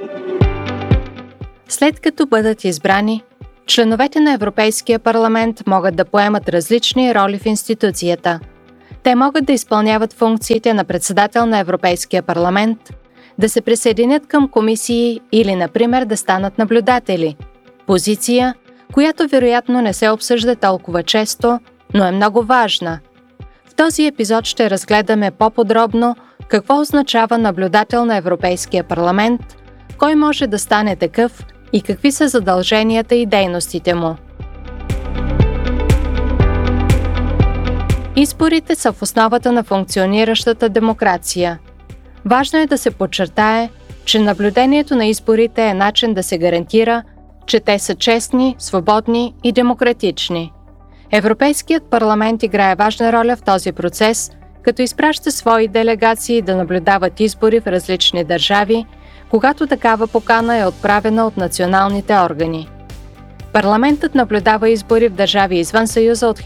След като бъдат избрани, членовете на Европейския парламент могат да поемат различни роли в институцията. Те могат да изпълняват функциите на председател на Европейския парламент, да се присъединят към комисии или, например, да станат наблюдатели. Позиция, която вероятно не се обсъжда толкова често, но е много важна. В този епизод ще разгледаме по-подробно какво означава наблюдател на Европейския парламент, кой може да стане такъв и какви са задълженията и дейностите му. Изборите са в основата на функциониращата демокрация. Важно е да се подчертае, че наблюдението на изборите е начин да се гарантира, че те са честни, свободни и демократични. Европейският парламент играе важна роля в този процес, като изпраща свои делегации да наблюдават избори в различни държави, когато такава покана е отправена от националните органи. Парламентът наблюдава избори в държави извън Съюза от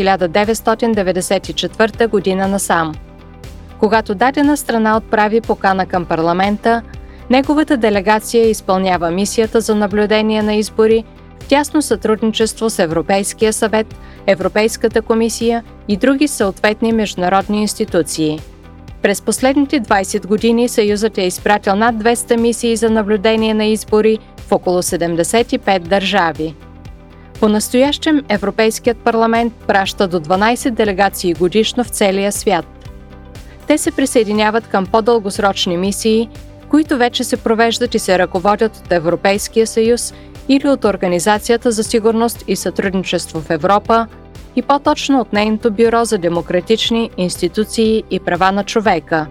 1994 година насам. Когато дадена страна отправи покана към парламента, неговата делегация изпълнява мисията за наблюдение на избори в тясно сътрудничество с Европейския съвет, Европейската комисия и други съответни международни институции. През последните 20 години Съюзът е изпратил над 200 мисии за наблюдение на избори в около 75 държави. По-настоящем Европейският парламент праща до 12 делегации годишно в целия свят. Те се присъединяват към по-дългосрочни мисии, които вече се провеждат и се ръководят от Европейския съюз или от Организацията за сигурност и сътрудничество в Европа, и по-точно от нейното бюро за демократични институции и права на човека.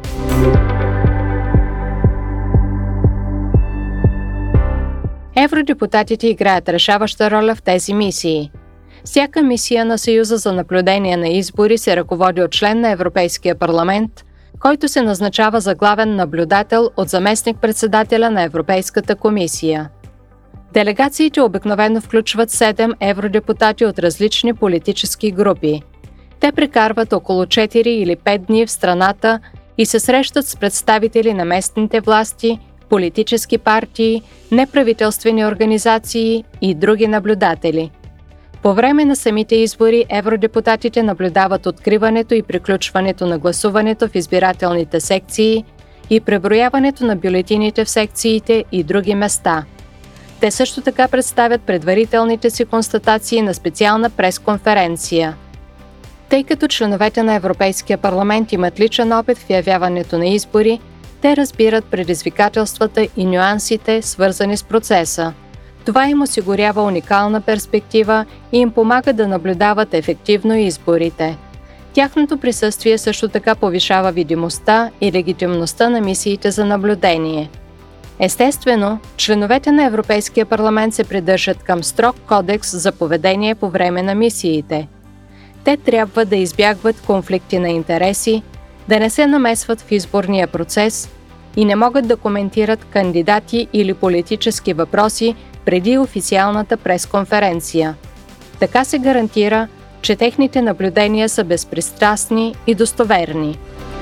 Евродепутатите играят решаваща роля в тези мисии. Всяка мисия на Съюза за наблюдение на избори се ръководи от член на Европейския парламент, който се назначава за главен наблюдател от заместник-председателя на Европейската комисия. Делегациите обикновено включват 7 евродепутати от различни политически групи. Те прекарват около 4 или 5 дни в страната и се срещат с представители на местните власти, политически партии, неправителствени организации и други наблюдатели. По време на самите избори евродепутатите наблюдават откриването и приключването на гласуването в избирателните секции и преброяването на бюлетините в секциите и други места. Те също така представят предварителните си констатации на специална пресконференция. Тъй като членовете на Европейския парламент имат личен опит в явяването на избори, те разбират предизвикателствата и нюансите, свързани с процеса. Това им осигурява уникална перспектива и им помага да наблюдават ефективно изборите. Тяхното присъствие също така повишава видимостта и легитимността на мисиите за наблюдение. Естествено, членовете на Европейския парламент се придържат към строг кодекс за поведение по време на мисиите. Те трябва да избягват конфликти на интереси, да не се намесват в изборния процес и не могат да коментират кандидати или политически въпроси преди официалната пресконференция. Така се гарантира, че техните наблюдения са безпристрастни и достоверни.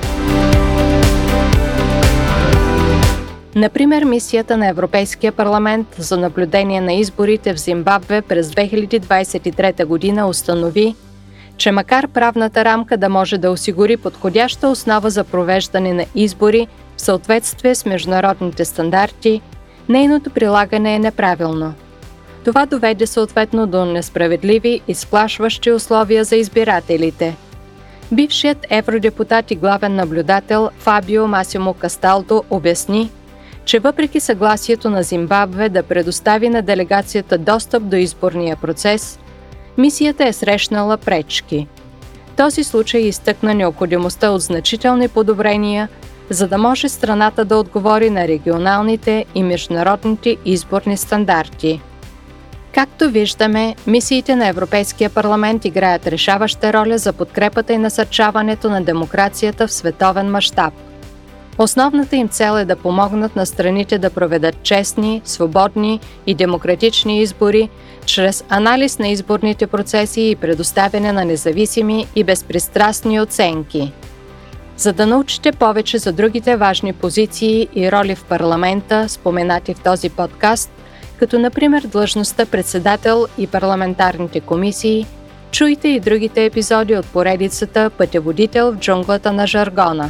Например, мисията на Европейския парламент за наблюдение на изборите в Зимбабве през 2023 година установи, че макар правната рамка да може да осигури подходяща основа за провеждане на избори в съответствие с международните стандарти, нейното прилагане е неправилно. Това доведе съответно до несправедливи и сплашващи условия за избирателите. Бившият евродепутат и главен наблюдател Фабио Масимо Касталдо обясни, че въпреки съгласието на Зимбабве да предостави на делегацията достъп до изборния процес, мисията е срещнала пречки. Този случай изтъкна необходимостта от значителни подобрения, за да може страната да отговори на регионалните и международните изборни стандарти. Както виждаме, мисиите на Европейския парламент играят решаваща роля за подкрепата и насърчаването на демокрацията в световен мащаб. Основната им цел е да помогнат на страните да проведат честни, свободни и демократични избори чрез анализ на изборните процеси и предоставяне на независими и безпристрастни оценки. За да научите повече за другите важни позиции и роли в парламента, споменати в този подкаст, като например длъжността председател и парламентарните комисии, чуйте и другите епизоди от поредицата «Пътеводител в джунглата на жаргона».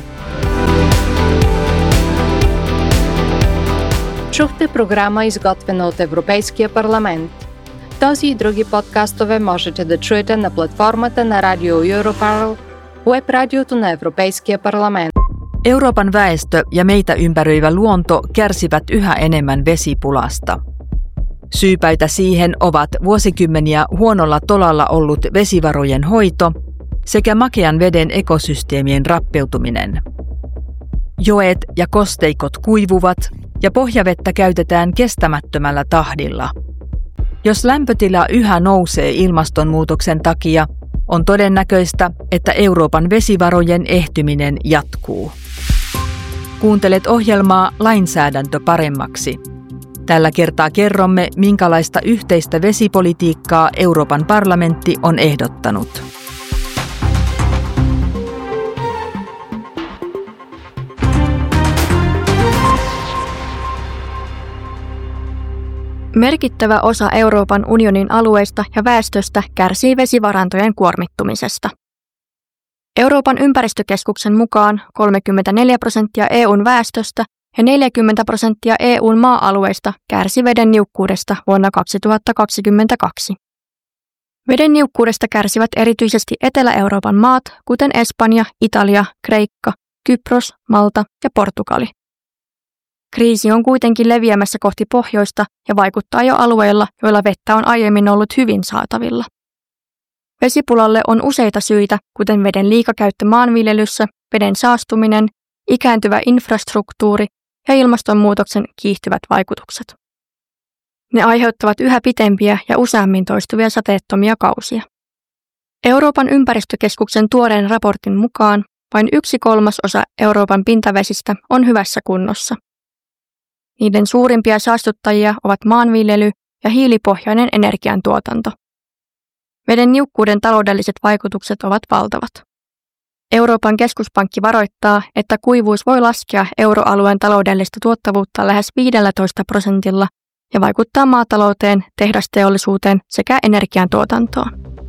Чухте програма, изготвена от Европейския парламент. Този и други подкастове можете да чуете на платформата на Радио Europarl, web-радиото на Европейския парламент. Euroopan väestö ja meitä ympäröivä luonto kärsivät yhä enemmän vesipulasta. Syypäitä siihen ovat vuosikymmeniä huonolla tolalla ollut vesivarojen hoito sekä makean veden ekosysteemien rappeutuminen. Joet ja kosteikot kuivuvat ja pohjavettä käytetään kestämättömällä tahdilla. Jos lämpötila yhä nousee ilmastonmuutoksen takia, on todennäköistä, että Euroopan vesivarojen ehtyminen jatkuu. Kuuntelet ohjelmaa Lainsäädäntö paremmaksi. Tällä kertaa kerromme, minkälaista yhteistä vesipolitiikkaa Euroopan parlamentti on ehdottanut. Merkittävä osa Euroopan unionin alueista ja väestöstä kärsii vesivarantojen kuormittumisesta. Euroopan ympäristökeskuksen mukaan 34% EUn väestöstä ja 40% EUn maa-alueista kärsi veden niukkuudesta vuonna 2022. Veden niukkuudesta kärsivät erityisesti Etelä-Euroopan maat, kuten Espanja, Italia, Kreikka, Kypros, Malta ja Portugali. Kriisi on kuitenkin leviämässä kohti pohjoista ja vaikuttaa jo alueilla, joilla vettä on aiemmin ollut hyvin saatavilla. Vesipulalle on useita syitä, kuten veden liikakäyttö maanviljelyssä, veden saastuminen, ikääntyvä infrastruktuuri ja ilmastonmuutoksen kiihtyvät vaikutukset. Ne aiheuttavat yhä pitempiä ja useammin toistuvia sateettomia kausia. Euroopan ympäristökeskuksen tuoreen raportin mukaan vain 1/3 Euroopan pintavesistä on hyvässä kunnossa. Niiden suurimpia saastuttajia ovat maanviljely ja hiilipohjainen energiantuotanto. Veden niukkuuden taloudelliset vaikutukset ovat valtavat. Euroopan keskuspankki varoittaa, että kuivuus voi laskea euroalueen taloudellista tuottavuutta lähes 15% ja vaikuttaa maatalouteen, tehdasteollisuuteen sekä energiantuotantoon.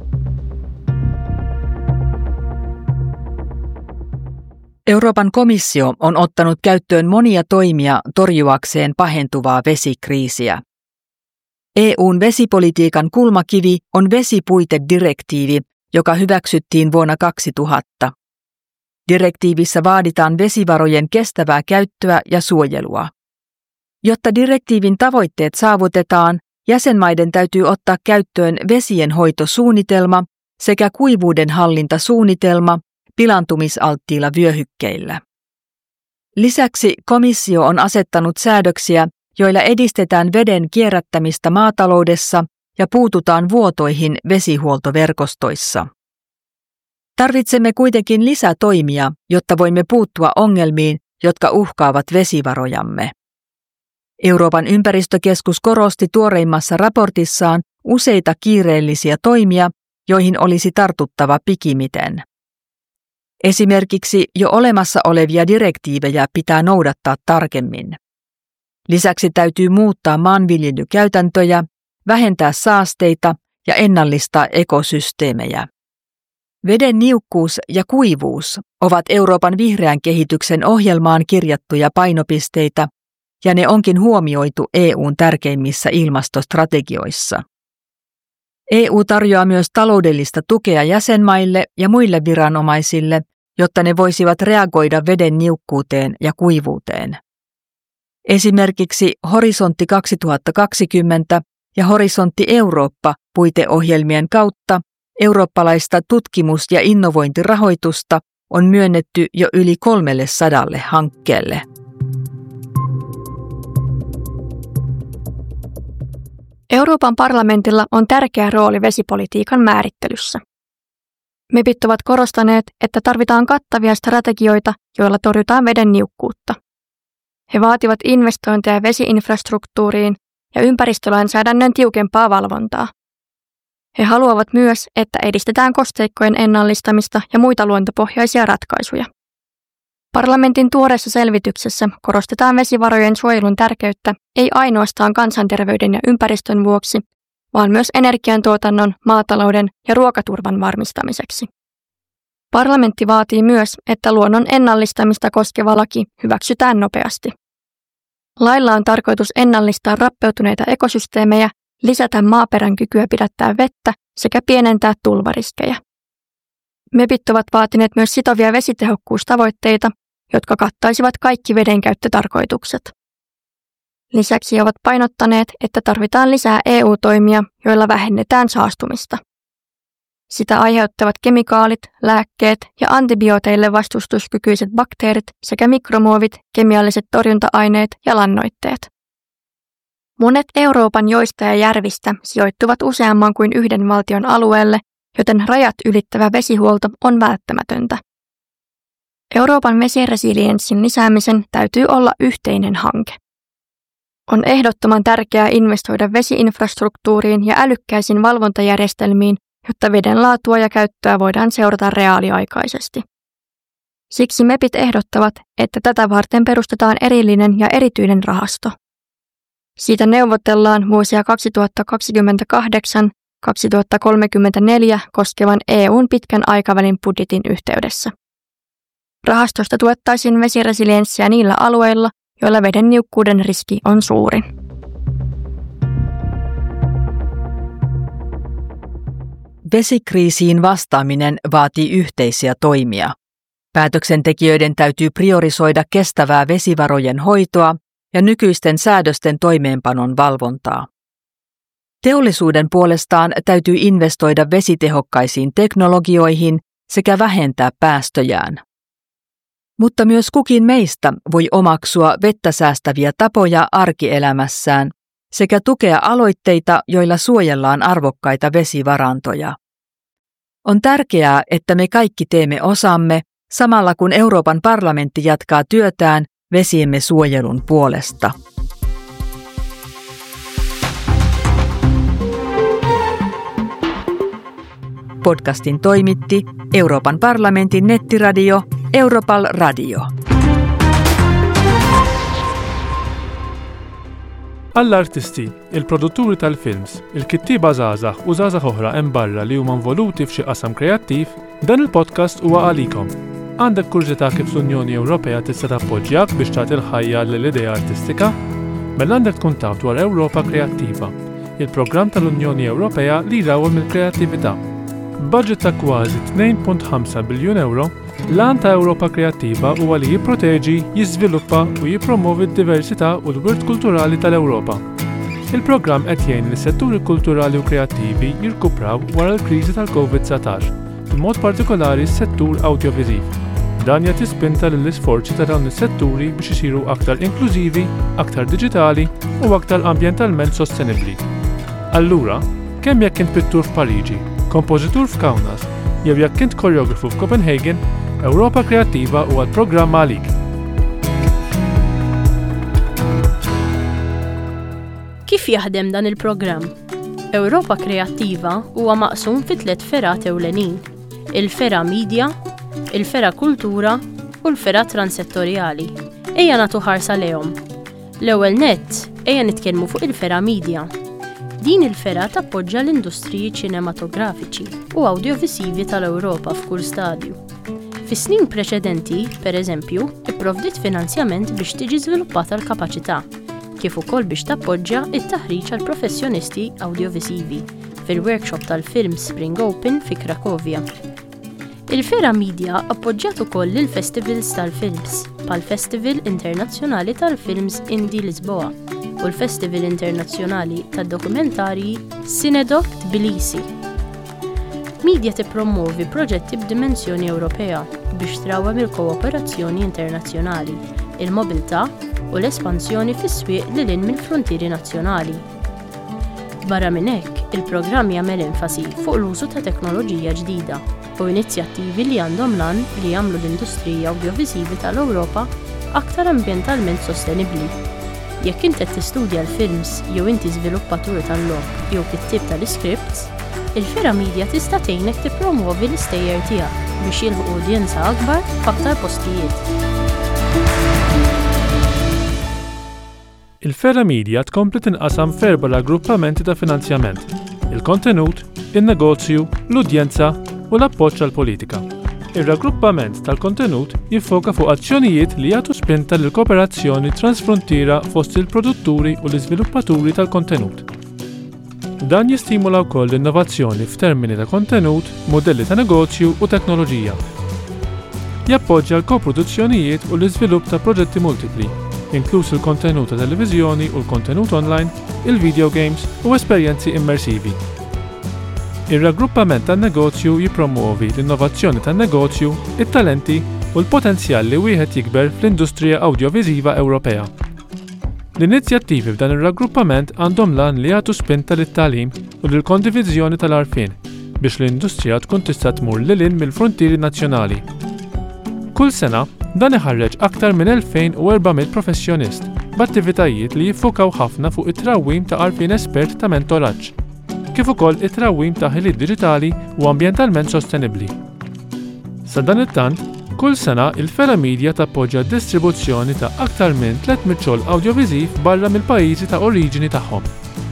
Euroopan komissio on ottanut käyttöön monia toimia torjuakseen pahentuvaa vesikriisiä. EUn vesipolitiikan kulmakivi on vesipuitedirektiivi, joka hyväksyttiin vuonna 2000. Direktiivissä vaaditaan vesivarojen kestävää käyttöä ja suojelua. Jotta direktiivin tavoitteet saavutetaan, jäsenmaiden täytyy ottaa käyttöön vesienhoitosuunnitelma sekä kuivuuden hallintasuunnitelma pilaantumisalttiilla vyöhykkeillä. Lisäksi komissio on asettanut säädöksiä, joilla edistetään veden kierrättämistä maataloudessa ja puututaan vuotoihin vesihuoltoverkostoissa. Tarvitsemme kuitenkin lisätoimia, jotta voimme puuttua ongelmiin, jotka uhkaavat vesivarojamme. Euroopan ympäristökeskus korosti tuoreimmassa raportissaan useita kiireellisiä toimia, joihin olisi tartuttava pikimiten. Esimerkiksi jo olemassa olevia direktiivejä pitää noudattaa tarkemmin. Lisäksi täytyy muuttaa maanviljelykäytäntöjä, vähentää saasteita ja ennallistaa ekosysteemejä. Veden niukkuus ja kuivuus ovat Euroopan vihreän kehityksen ohjelmaan kirjattuja painopisteitä, ja ne onkin huomioitu EUn tärkeimmissä ilmastostrategioissa. EU tarjoaa myös taloudellista tukea jäsenmaille ja muille viranomaisille, jotta ne voisivat reagoida veden niukkuuteen ja kuivuuteen. Esimerkiksi Horisontti 2020 ja Horisontti Eurooppa -puiteohjelmien kautta eurooppalaista tutkimus- ja innovointirahoitusta on myönnetty jo yli 300 hankkeelle. Euroopan parlamentilla on tärkeä rooli vesipolitiikan määrittelyssä. MEPit ovat korostaneet, että tarvitaan kattavia strategioita, joilla torjutaan veden niukkuutta. He vaativat investointeja vesiinfrastruktuuriin ja ympäristölainsäädännön tiukempaa valvontaa. He haluavat myös, että edistetään kosteikkojen ennallistamista ja muita luontopohjaisia ratkaisuja. Parlamentin tuoreessa selvityksessä korostetaan vesivarojen suojelun tärkeyttä ei ainoastaan kansanterveyden ja ympäristön vuoksi, vaan myös energiantuotannon, maatalouden ja ruokaturvan varmistamiseksi. Parlamentti vaatii myös, että luonnon ennallistamista koskeva laki hyväksytään nopeasti. Lailla on tarkoitus ennallistaa rappeutuneita ekosysteemejä, lisätä maaperän kykyä pidättää vettä sekä pienentää tulvariskejä. MEPit ovat vaatineet myös sitovia vesitehokkuustavoitteita, jotka kattaisivat kaikki vedenkäyttötarkoitukset. Lisäksi ovat painottaneet, että tarvitaan lisää EU-toimia, joilla vähennetään saastumista. Sitä aiheuttavat kemikaalit, lääkkeet ja antibiooteille vastustuskykyiset bakteerit sekä mikromuovit, kemialliset torjunta-aineet ja lannoitteet. Monet Euroopan joista ja järvistä sijoittuvat useamman kuin yhden valtion alueelle, joten rajat ylittävä vesihuolto on välttämätöntä. Euroopan vesiresilienssin lisäämisen täytyy olla yhteinen hanke. On ehdottoman tärkeää investoida vesiinfrastruktuuriin ja älykkäisiin valvontajärjestelmiin, jotta veden laatua ja käyttöä voidaan seurata reaaliaikaisesti. Siksi MEPit ehdottavat, että tätä varten perustetaan erillinen ja erityinen rahasto. Siitä neuvotellaan vuosia 2028-2034 koskevan EU:n pitkän aikavälin budjetin yhteydessä. Rahastosta tuettaisiin vesiresilienssiä niillä alueilla, joilla veden niukkuuden riski on suurin. Vesikriisiin vastaaminen vaatii yhteisiä toimia. Päätöksentekijöiden täytyy priorisoida kestävää vesivarojen hoitoa ja nykyisten säädösten toimeenpanon valvontaa. Teollisuuden puolestaan täytyy investoida vesitehokkaisiin teknologioihin sekä vähentää päästöjään. Mutta myös kukin meistä voi omaksua vettä säästäviä tapoja arkielämässään sekä tukea aloitteita, joilla suojellaan arvokkaita vesivarantoja. On tärkeää, että me kaikki teemme osamme, samalla kun Euroopan parlamentti jatkaa työtään vesiemme suojelun puolesta. Podcastin toimitti Euroopan parlamentin nettiradio Europal Radio. Għall-artisti, il-produtturi tal-films, il-kittiba żgħażagħ u żgħażagħ oħra hemm barra li huma involuti f'xi qasam kreattiv, dan il-podcast huwa għalikom. Għandek kurżità kif l-Unjoni Ewropea tista' tappoġġjak biex tagħti l-ħajja lill-idea artistika? Mela għandek tkun taf dwar Ewropa Kreattiva, il-programm tal-Unjoni Ewropea li jrawwem il-kreattività. Budget ta' kważi 2.5 biljun euro, l-għan ta' Ewropa Kreattiva huwa li jipproteġi, jiżviluppa u jippromovi d-diversità u l-wirt kulturali tal-Ewropa. Il-programm qed jgħin li setturi kulturali u kreattivi jirkupraw wara l-kriżi tal-COVID-19, b'mod partikolari s-settur awdjoviżiv. Dan jagħti spinta lill-isforzi ta' dawn is-setturi biex isiru aktar inklużivi, aktar diġitali u aktar ambjentalment sostenibbli. Allura, kemm jekk int pittur f'Pariġi, kompożitur f'Kaunas, jew jekk int koreografu f'Copenhagen, Ewropa Kreattiva huwa l-programm għalik. Kif jaħdem dan il-programm? Ewropa Kreattiva huwa maqsum fi 3 ferat ewlenin: il-fera Media, il-fera Kultura u l-fera Transettorjali. Ejja nagħtu ħarsa lehom. L-ewwel nett ejja nitkellmu fuq il-fera Media. Din il-fera tappoġġja l-industriji ċinematografiċi u awdjovisivi tal-Ewropa f'kull stadju. Fis-snin preċedenti, pereżempju, ipprovdiet finanzjament biex tiġi żviluppata l-kapaċità, kif ukoll biex tappoġġja t-taħriġ għal professjonisti awdjovisivi fil-workshop tal-film Spring Open fi Cracovia. Il-Fera Media appoġġjat ukoll lill-festivals tal-films, bħall-Festival Internazzjonali tal-Films Indie Lisboa u l-Festival Internazzjonali tad-Dokumentarji Cinedoc Tbilisi. Media tippromovi proġetti b'dimensjoni Ewropea biex trawwem il-kooperazzjoni internazzjonali, il-mobilità u l-espansjoni fis-swieq lil hinn mill-fruntieri nazzjonali. Barra minn hekk, il-programm jagħmel enfasi fuq l-użu ta' teknoloġija ġdida u inizjattivi li għandhom lan li jagħmlu l-industrija awdjoviżivi tal-Ewropa aktar ambjentalment sostenibbli. Jekk inti qed tistudja l-films jew inti żviluppatur tal-logħob jew kittib tal-iskripts, il-Fera Media tista' tgħinek tippromovi l-istejjer tiegħek biex jilħu udjenza akbar f'aktar postijiet. Il-Fera Media tkompli tinqasam f'erba' raggruppamenti ta' finanzjament: il-kontenut, in-negozju, l-udjenza u l-appoġġ għall-politika. Ir-raggruppament tal-kontenut jiffoka fuq azzjonijiet li jagħtu spinta lil kooperazzjoni transfrontiera fost il-produtturi u l-iżviluppaturi tal-kontenut. Dan jistimula wkoll l-innovazzjoni f'termini ta' kontenut, modelli ta' negozju u teknoloġija. Jappoġġja l-koproduzzjonijiet u l-iżvilupp ta' proġetti multipli, inkluż il-kontenut ta' televiżjoni u l-kontenut online, il-video games u esperjenzi immersivi. Ir-raggruppament tan-negozju jippromuovi l-innovazzjoni tan-negozju, it-talenti u l-potenzjal li wieħed jikber fl-industrija awdjoviżiva Ewropea. L-inizjattivi f'dan ir-raggruppament għandhom lan li jagħtu spinta lit-tagħlim u lill-kondiviżjoni tal-għarfien biex l-industrija tkun tista' tmur lil hinn mill-frontieri nazzjonali. Kull sena dan iħarreġ aktar minn 2400 professjonist b'attivitajiet li jiffokaw ħafna fuq it-trawwim ta' għarfien espert ta' mentoraġġ, kif ukoll it-trawwim ta' ħiliet diġitali u ambjentalment sostenibbli. Sa dan it-tant, kull sena il-Fera Media tappoġġja d-distribuzzjoni ta' aktar minn 300 xogħol awdjoviżiv barra mill-pajjiżi ta' oriġini tagħhom.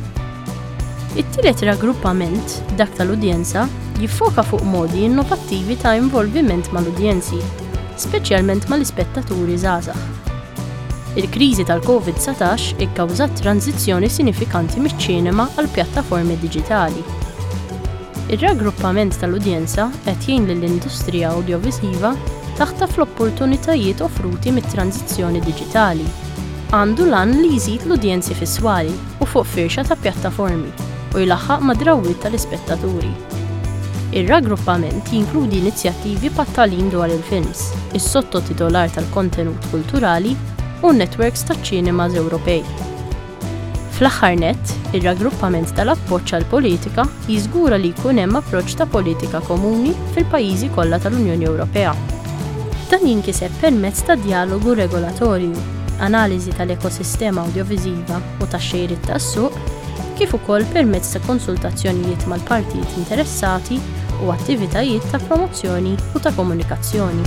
It-tielet raggruppament, dak tal-udjenza, jiffoka fuq modi innovattivi ta' involviment mal-udjenzi, speċjalment mal-ispettaturi żgħażagħ. Il-kriżi tal-COVID-19 ikkawżat tranzizzjoni sinifikanti miċ-ċinema għal pjattaformi diġitali. Ir-raggruppament tal-udjenza qed jgħin lill-industrija awdjoviżiva taħtaf l-opportunitajiet offruti mit-tranzizzjoni diġitali. Għandu lan li jżid l-udjenzi fis-swali u fuq firxa ta' pjattaformi u jlaħħaq ma' drawwiet tal-ispettaturi. Ir-raggruppament jinkludi inizjattivi pat-tagħlim dwar il-films, is-sottotitolar tal-kontenut kulturali u n-netwerks taċ-ċinemas Ewropej. Fl-aħħar nett, ir-raggruppament tal-appoġġ għall-politika jiżgura li jkun hemm approċċ ta' politika komuni fil-pajjiżi kollha tal-Unjoni Ewropea. Dan jinkiseb permezz ta' dijalogu regolatorju, analiżi tal-ekosistema awdjoviżiva u tax-xejriet tas-suq, kif ukoll permezz ta' konsultazzjonijiet mal-partijiet interessati u attivitajiet ta' promozzjoni u ta' komunikazzjoni.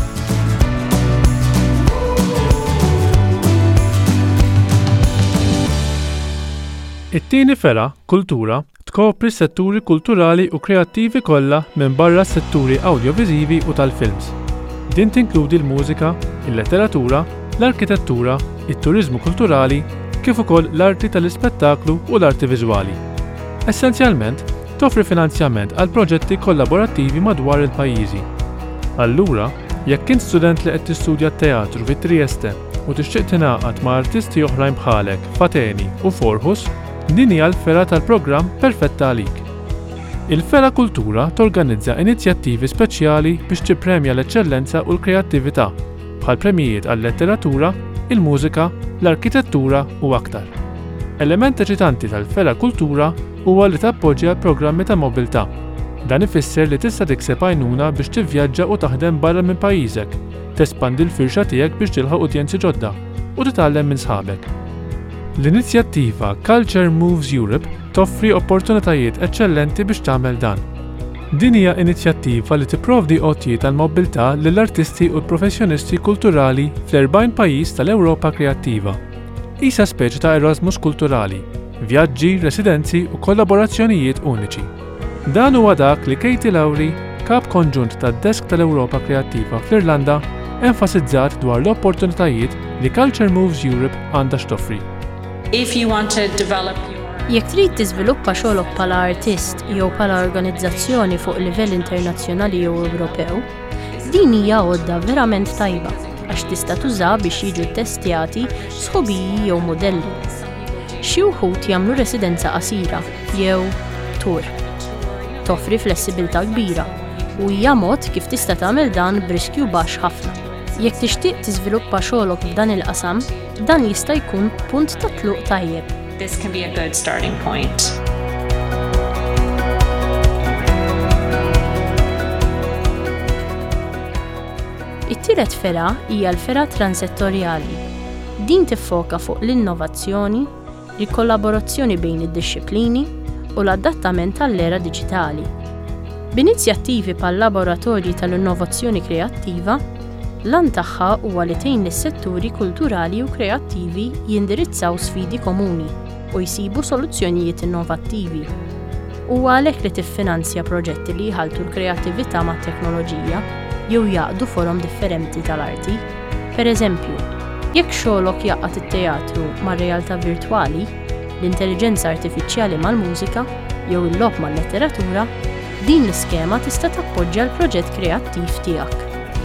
It-tieni fera, Kultura, tkopri s-setturi kulturali u kreattivi kollha minn barra s-setturi awdjoviżivi u tal-films. Din tinkludi l-mużika, il-letteratura, l-arkitettura, it-turiżmu kulturali, kif ukoll l-arti tal-ispettaklu u l-arti viżwali. Essenzjalment, toffri finanzjament għal proġetti kollaborattivi madwar il-pajjiżi. Allura, jekk int student li qed tistudja t-teatru fi Trieste u tixtieq tingħaqad ma' artisti oħrajn bħalek f'Ateni u Forħus, din hija l-fera tal-programm perfetta għalik. Il-Fera Kultura torganizza inizjattivi speċjali biex tippremja l-eċċellenza u l-kreattività bħal premijiet għall-letteratura, il-mużika, l-arkitettura u aktar. Element eċitanti tal-Fera Kultura huwa li tappoġġja programmi ta' mobilità. Dan ifisser li tista' tikseb għajnuna biex tivvjaġġa u taħdem barra minn pajjiżek, tespandi l-firxa tiegħek biex tilħaq udjenzi ġodda u titgħallem minn sħabek. L-inizjattiva Culture Moves Europe toffri opportunitajiet eċċellenti biex tagħmel dan. Din hija inizjattiva li tipprovdi għotjiet tal-mobilità lill-artisti u l-professjonisti kulturali fl-40 pajjiż tal-Ewropa kreattiva. Isa speċi ta' Erasmus kulturali, vjaġġi, residenzi u kollaborazzjonijiet uniċi. Dan huwa dak li Katie Lowry, kap konġunt tad-Desk tal-Ewropa Kreattiva fl-Irlanda, enfasizzat dwar l-opportunitajiet li Culture Moves Europe għandha x'toffri. Jekk trid tiżviluppa xogħolok bħala artist jew bħala organizzazzjoni fuq livell internazzjonali jew Ewropew, din hija għodda verament tajba għax tista' tuża biex jiġu ttestjati sħubiji jew modelli. Xi wħud jagħmlu residenza qasira jew tur. Toffri flessibilità kbira u hija mod kif tista' tagħmel dan b'riskju baxx ħafna. Jekk tixtieq tiżviluppa xogħolok f'dan il-qasam, dan jista' jkun punt ta' tluq tajjeb. This can be a good starting point. It-tielet fera hija l-fera transettorjali. Din tiffoka fuq l-innovazzjoni, il-kollaborazzjoni bejn id-disċiplini u l-adattament għall-era diġitali. B'inizjattivi bħal laboratorji tal-innovazzjoni kreattiva, L-an tagħha huwa li tgħin lis-setturi kulturali u kreattivi jindirizzaw sfidi komuni u jsibu soluzzjonijiet innovattivi. Huwa għalhekk li tiffinanzja proġetti li jħaltu l-kreattività mat-teknoloġija jew jaqdu forom differenti tal-arti. Pereżempju, jekk xogħolok jaqgħad it-teatru mar-realtà virtwali, l-intelligenza artifiċjali mal-mużika jew il-logħob mal-letteratura, din l-iskema tista' tappoġġja l-proġett kreattiv tiegħek.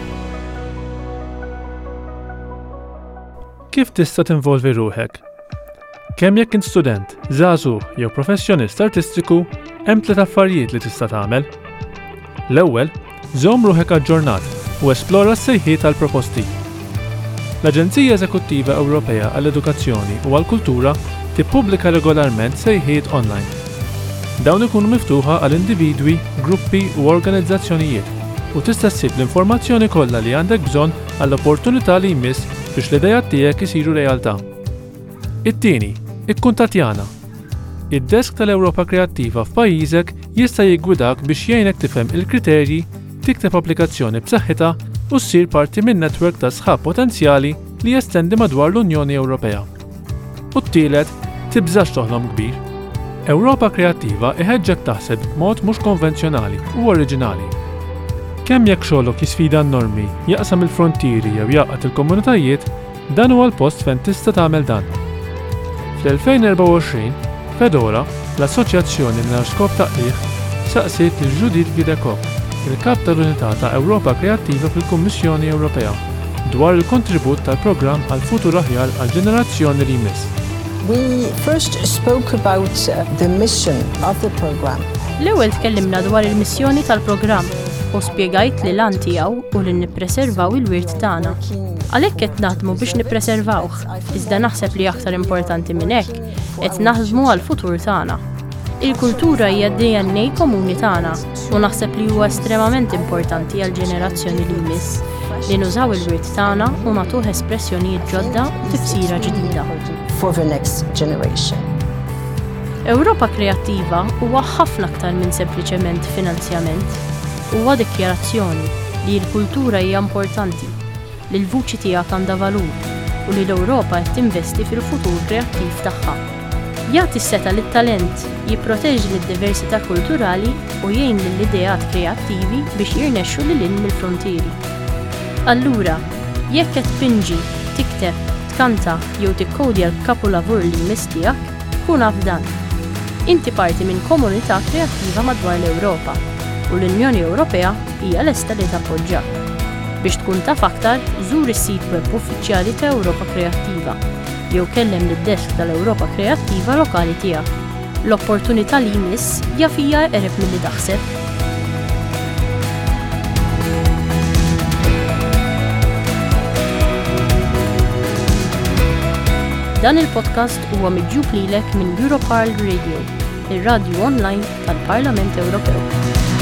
Kif tista' tinvolvi ruħek? Kemm jekk int student, żagħżugħ jew professjonist artistiku, hemm tliet affarijiet li tista' tagħmel. L-ewwel, żomm ruħek aġġornat u esplora s-sejħiet tal-proposti. L-Aġenzija Eżekuttiva Ewropea għall-Edukazzjoni u għall-Kultura tippubblika regolarment sejħiet online. Dawn ikunu miftuħa għal individwi, gruppi u organizzazzjonijiet u tista' ssib l-informazzjoni kollha li għandek bżonn għall-opportunità li jmiss biex l-idejat tiegħek isiru realtà. It-tieni, ikkuntattjana. Id-desk tal-Ewropa Kreattiva f'pajjiżek jista' jiggwidak biex jgħinek tifhem il-kriterji, tikteb applikazzjoni b'saħħitha u ssir parti minn netwerk ta' sħab potenzjali li jestendi madwar l-Unjoni Ewropea. U t-tielet, tibżax toħlom kbir. Ewropa Kreattiva iħeġġek taħseb b'mod mhux konvenzjonali u oriġinali. Kemm jekk xogħolok jisfida n-normi, jaqsam il-frontieri jew jaqgħad il-komunitajiet, dan huwa l-post fejn tista' tagħmel dan. Fl-2024, Fedora, l-assoċjazzjoni mingħajr skop taqlih, saqsiet lil Judith Videkop, il-kap tal-Unità ta' Ewropa Kreattiva fil-Kummissjoni Ewropea, dwar il-kontribut tal-programm għal futur aħjar għall-ġenerazzjoni li jmiss. We first spoke about the mission of the program. L-ewwel tkellimna dwar il-missjoni tal-programm u spjegajt li lan tiegħu u li nippreservaw il-wirt tagħna. Għalhekk qed naħdmu biex nippreservawh, iżda naħseb li aktar importanti minn hekk qed naħdmu għall-futur tagħna. Il-kultura hija d-DNA komuni tagħna u naħseb li huwa estremament importanti għall-ġenerazzjoni li jmiss li nużaw il-wirt tagħna u nagħtuh espressjonijiet ġodda u tifsira ġdida. For the next generation. Ewropa Kreattiva huwa ħafna aktar minn sempliċement finanzjament. Huwa dikjarazzjoni li l-kultura hija importanti, li l-vuċi tiegħek għandha valur u li l-Ewropa qed tinvesti fil-futur kreattiv tagħha. Jagħti s-seta lit-talent, jipproteġi lid-diversità kulturali u jgħin lill-ideat kreattivi biex jirnexxu lil hinn mill-frontieri. Allura, jekk qed tpinġi, tikteb, tkanta jew tikkodja l-kapolavur li jmiss tiegħek, kun naf dan. Inti parti minn komunità kreattiva madwar l-Ewropa u l-Unjoni Ewropea hija lesta li tappoġġjak. Biex tkun taf aktar, żur is-sit web uffiċjali ta' Ewropa Kreattiva jew kellem lid-desk tal-Ewropa Kreattiva lokali tiegħek. L-opportunità li jmiss jaf hija qreb milli taħseb. Dan il-podcast huwa miġġub lilek minn Europarl Radio, ir-radju online tal-Parlament Ewropew.